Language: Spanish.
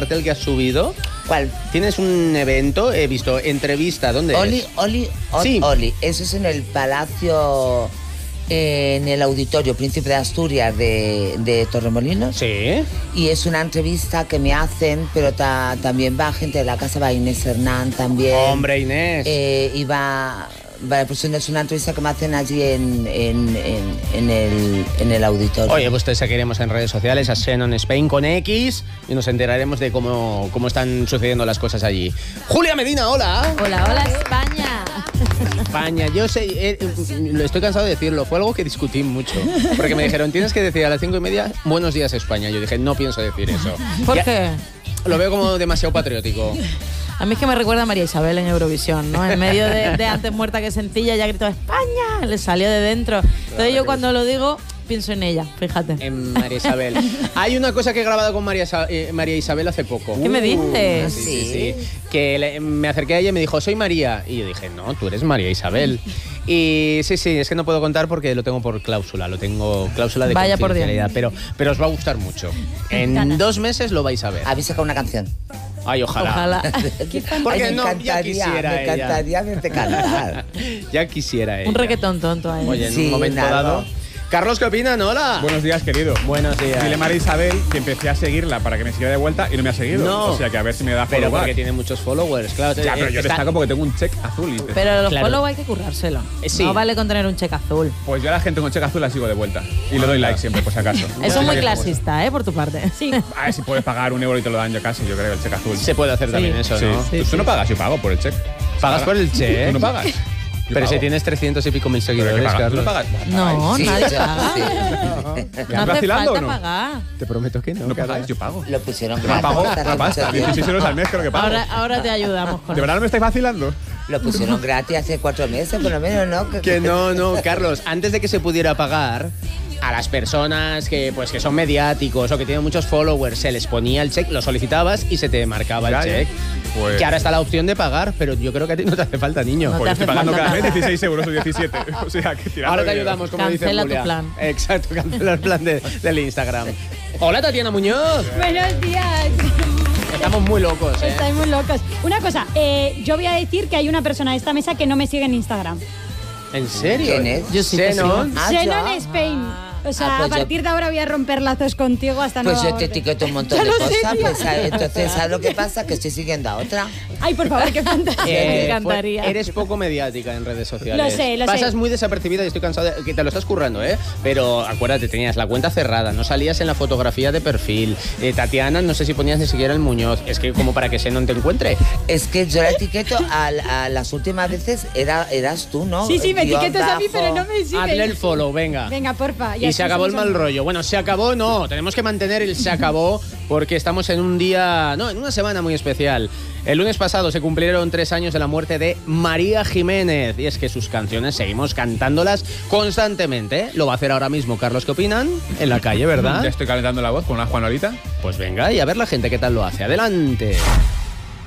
cartel que has subido. ¿Cuál? Tienes un evento, he visto, entrevista, ¿dónde es? Oli. Eso es en el Palacio, en el Auditorio Príncipe de Asturias de Torremolinos. Sí. Y es una entrevista que me hacen, pero también va gente de la casa, va Inés Hernán también. Hombre, Inés. Y va pues es una entrevista que me hacen allí en el auditorio. Oye, pues te seguiremos en redes sociales a Xenon Spain con X y nos enteraremos de cómo están sucediendo las cosas allí. Julia Medina, hola. Hola, España. España, yo sé, lo estoy cansado de decirlo, fue algo que discutí mucho, porque me dijeron, tienes que decir a las 5:30, buenos días España. Yo dije, no pienso decir eso. ¿Por qué? Lo veo como demasiado patriótico. A mí es que me recuerda a María Isabel en Eurovisión, ¿no? En medio de antes muerta que sencilla, ya gritó España, le salió de dentro. Entonces yo cuando lo digo, pienso en ella, fíjate. En María Isabel. Hay una cosa que he grabado con María Isabel hace poco. ¿Qué me dices? Sí. Que me acerqué a ella y me dijo, soy María. Y yo dije, no, tú eres María Isabel. Y sí, es que no puedo contar porque lo tengo por cláusula. Lo tengo cláusula de confidencialidad. Pero os va a gustar mucho. En 2 meses lo vais a ver. Habéis sacado una canción. Ay, ojalá. Porque no, ya quisiera me encantaría verte cantar. Ya quisiera ella. Un reggaetón tonto ahí. Oye, en un momento dado. Carlos, ¿qué opinan? Hola. Buenos días, querido. Buenos días. Dile a María Isabel que empecé a seguirla para que me siguiera de vuelta y no me ha seguido. No. O sea que a ver si me da follow Pero back. porque tiene muchos followers, claro. Ya, pero yo destaco porque tengo un check azul. Pero los Claro. follow hay que currárselo. Sí. No vale con tener un cheque azul. Pues yo a la gente con check azul la sigo de vuelta. Y le doy like siempre, por si acaso. Eso es muy clasista, por tu parte. Sí. A ver si puedes pagar €1 y te lo dan yo casi, yo creo, el check azul. Se puede hacer también eso, Sí. ¿no? Tú no pagas, yo pago por el check. ¿Pagas por el check? ¿Tú no pagas? Yo Pero pago. si tienes 300 y pico mil ¿Pero qué seguidores, pagas? ¿Tú Carlos. no pagas? No, Sí, nadie yo- paga. sí. No hace vacilando falta o no? pagar. Te prometo que no. ¿No pagáis? Yo pago. Lo pusieron Me pago gratis. la pasta, 16 euros al mes creo que pago. Ahora te ayudamos con ¿De verdad no me estáis vacilando? Lo pusieron gratis hace 4 meses, por lo menos, ¿no? Que no, Carlos. Antes de que se pudiera pagar, a las personas que son mediáticos o que tienen muchos followers, se les ponía el check, lo solicitabas y se te marcaba Ya, el check. Pues- Que ahora está la opción de pagar, pero yo creo que a ti no te hace falta, niño. No Pues te estoy hace pagando falta cada mes nada. 16 euros o 17. O sea, que tirando Ahora te dinero. ayudamos, como Cancela dice tu Julia. plan. Exacto, cancela el plan del Instagram. Hola, Tatiana Muñoz. Buenos días. Estamos muy locos, ¿eh? Estáis muy locos. Una cosa, yo voy a decir que hay una persona de esta mesa que no me sigue en Instagram. ¿En serio? ¿Quién es? Yo sí te Xenon. sigo. Ah, Xenon ya. Spain. O sea, Ah, pues a partir de ahora voy a romper lazos contigo hasta Pues nueva yo te orden. etiqueto un montón Ya de lo sé, cosas, tía. pues entonces ¿sabes lo que pasa? Que estoy siguiendo a otra. Ay, por favor, qué fantasía. Me encantaría. Eres poco mediática en redes sociales. Lo sé. Pasas muy desapercibida y estoy cansado de que te lo estás currando, ¿eh? Pero acuérdate, tenías la cuenta cerrada, no salías en la fotografía de perfil. Tatiana, no sé si ponías ni siquiera el Muñoz. Es que como para que Xenon te encuentre. Es que yo la etiqueto a las últimas veces eras tú, ¿no? Sí, me Guión etiquetas a mí, bajo. pero no me sigues. Hazle el follow, venga. Venga, porfa. Y se acabó el mal rollo. Bueno, se acabó, no. Tenemos que mantener el se acabó porque estamos en un día, no, en una semana muy especial. El lunes pasado se cumplieron 3 años de la muerte de María Jiménez. Y es que sus canciones seguimos cantándolas constantemente. Lo va a hacer ahora mismo. Carlos, ¿qué opinan? En la calle, ¿verdad? Ya estoy calentando la voz con una Juanolita. Pues venga, y a ver la gente qué tal lo hace. Adelante.